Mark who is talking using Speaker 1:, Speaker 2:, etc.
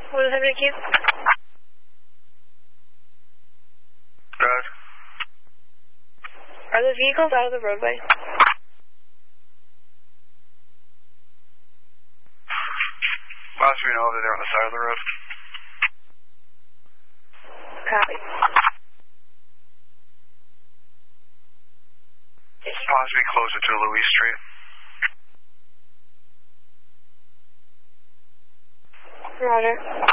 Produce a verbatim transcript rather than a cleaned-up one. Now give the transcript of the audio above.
Speaker 1: What is happening, Keith?
Speaker 2: Good.
Speaker 1: Are the vehicles out of the roadway?
Speaker 2: Last we know that they're on the side of the road.
Speaker 1: Copy.
Speaker 2: Possibly closer to Louis Street.
Speaker 1: Roger.